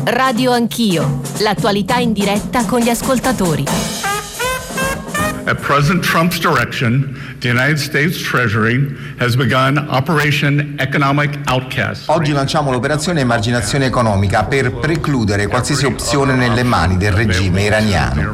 Radio Anch'io, l'attualità in diretta con gli ascoltatori. At President Trump's direction, the United States Treasury has begun Operation Economic Outcast. Oggi lanciamo l'operazione emarginazione economica per precludere qualsiasi opzione nelle mani del regime iraniano.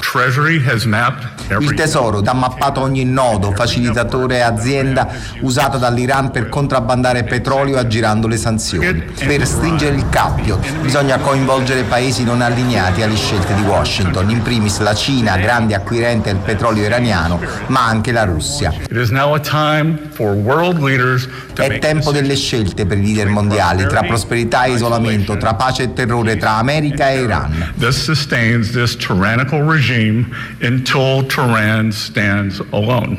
Il Tesoro ha mappato ogni nodo, facilitatore e azienda usata dall'Iran per contrabbandare petrolio aggirando le sanzioni. Per stringere il cappio bisogna coinvolgere paesi non allineati alle scelte di Washington, in primis la Cina, grande acquirente del petrolio iraniano, ma anche la Russia. È tempo delle scelte per i leader mondiali, tra prosperità e isolamento, tra pace e terrore, tra America e Iran. This sustains this tyrannical regime until Tehran stands alone.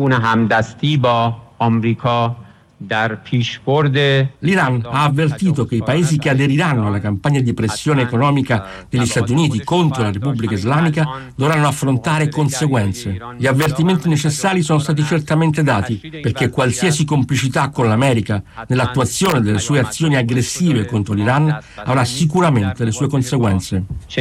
L'Iran ha avvertito che i paesi che aderiranno alla campagna di pressione economica degli Stati Uniti contro la Repubblica Islamica dovranno affrontare conseguenze. Gli avvertimenti necessari sono stati certamente dati, perché qualsiasi complicità con l'America nell'attuazione delle sue azioni aggressive contro l'Iran avrà sicuramente le sue conseguenze.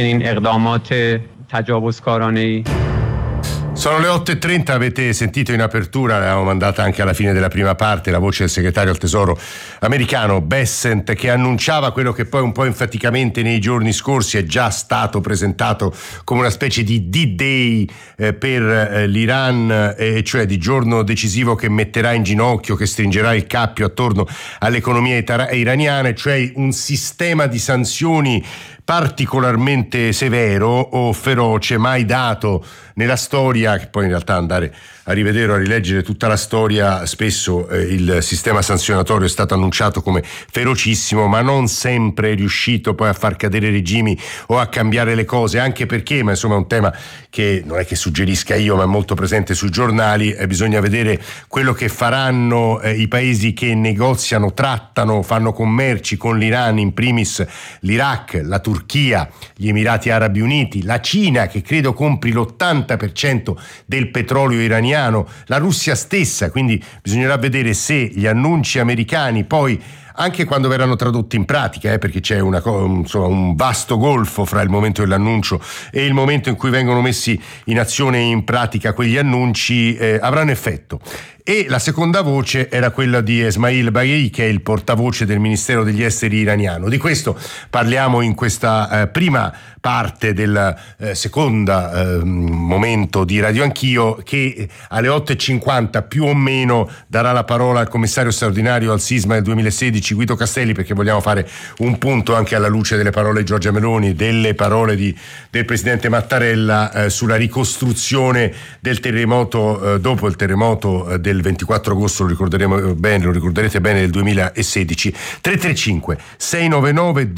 Sono le 8:30, avete sentito in apertura, l'avevamo mandata anche alla fine della prima parte, la voce del segretario al tesoro americano Bessent, che annunciava quello che poi un po' enfaticamente nei giorni scorsi è già stato presentato come una specie di D-Day per l'Iran, cioè di giorno decisivo che metterà in ginocchio, che stringerà il cappio attorno all'economia iraniana, cioè un sistema di sanzioni particolarmente severo o feroce, mai dato nella storia, che poi in realtà andare a rivedere o a rileggere tutta la storia, spesso il sistema sanzionatorio è stato annunciato come ferocissimo, ma non sempre è riuscito poi a far cadere regimi o a cambiare le cose, anche perché, ma insomma è un tema che non è che suggerisca io, ma è molto presente sui giornali, bisogna vedere quello che faranno i paesi che negoziano, trattano, fanno commerci con l'Iran, in primis l'Iraq, la Turchia, gli Emirati Arabi Uniti, la Cina, che credo compri l'80% del petrolio iraniano, la Russia stessa, quindi bisognerà vedere se gli annunci americani poi, anche quando verranno tradotti in pratica, perché c'è un vasto golfo fra il momento dell'annuncio e il momento in cui vengono messi in azione e in pratica quegli annunci, avranno effetto. E la seconda voce era quella di Esmail Baghei, che è il portavoce del Ministero degli Esteri iraniano. Di questo parliamo in questa prima parte del secondo momento di Radio Anch'io, che alle 8:50 più o meno darà la parola al commissario straordinario al sisma del 2016 Guido Castelli, perché vogliamo fare un punto anche alla luce delle parole di Giorgia Meloni, delle parole del presidente Mattarella sulla ricostruzione del terremoto, dopo il terremoto del 24 agosto, lo ricorderete bene, del 2016. 335 699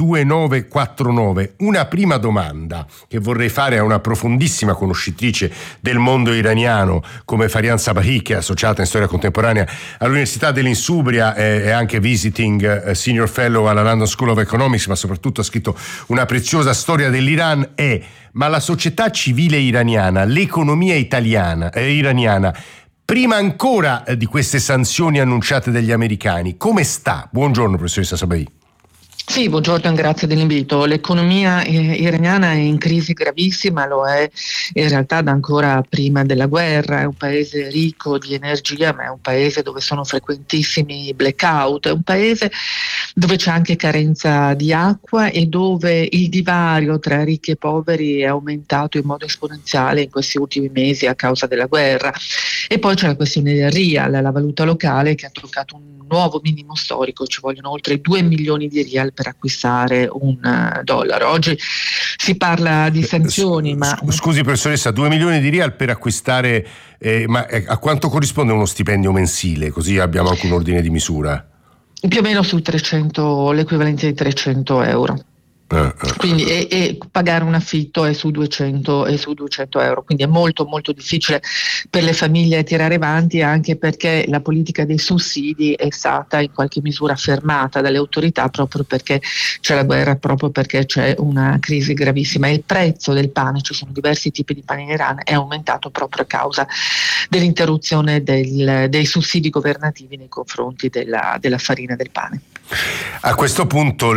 2949. Una prima domanda che vorrei fare a una profondissima conoscitrice del mondo iraniano come Farian Sabahi, che è associata in storia contemporanea all'Università dell'Insubria, è anche visiting senior fellow alla London School of Economics, ma soprattutto ha scritto una preziosa storia dell'Iran. Ma la società civile iraniana, l'economia iraniana, prima ancora di queste sanzioni annunciate dagli americani, come sta? Buongiorno professoressa Sabahi. Sì, buongiorno, grazie dell'invito. L'economia iraniana è in crisi gravissima, lo è in realtà da ancora prima della guerra. È un paese ricco di energia, ma è un paese dove sono frequentissimi blackout, è un paese dove c'è anche carenza di acqua e dove il divario tra ricchi e poveri è aumentato in modo esponenziale in questi ultimi mesi a causa della guerra. E poi c'è la questione del rial, la valuta locale, che ha toccato un nuovo minimo storico. Ci vogliono oltre 2 milioni di rial per acquistare un dollaro. Oggi si parla di sanzioni, ma... Scusi professoressa, 2 milioni di rial per acquistare, ma a quanto corrisponde uno stipendio mensile? Così abbiamo anche un ordine di misura. Più o meno sui 300, l'equivalente di 300 euro. Quindi e pagare un affitto è su 200 euro, quindi è molto molto difficile per le famiglie tirare avanti, anche perché la politica dei sussidi è stata in qualche misura fermata dalle autorità proprio perché c'è la guerra, proprio perché c'è una crisi gravissima, e il prezzo del pane, ci sono diversi tipi di pane in Iran, è aumentato proprio a causa dell'interruzione dei sussidi governativi nei confronti della farina e del pane. A questo punto